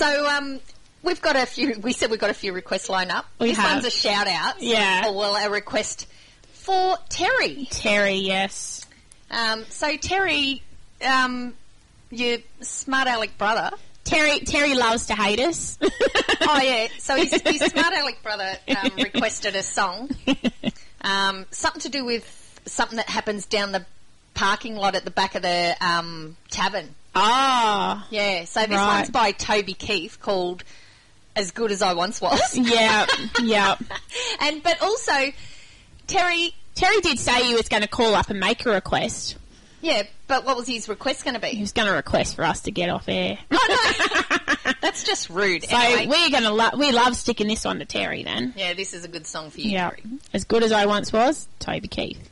So we've got a few. We said we've got a few requests lined up. This one's a shout out. Yeah. Or well, a request for Terry. Terry, yes. So Terry, your smart aleck brother. Terry loves to hate us. Oh yeah. So his smart aleck brother requested a song. Something to do with something that happens down the parking lot at the back of the tavern. Oh. Yeah, so this one's by Toby Keith called As Good As I Once Was. Yeah. But also, Terry did say he was going to call up and make a request. Yeah, but what was his request going to be? He was going to request for us to get off air. Oh, no. That's just rude. So anyway. we love sticking this one to Terry then. Yeah, this is a good song for you, Terry. As Good As I Once Was, Toby Keith.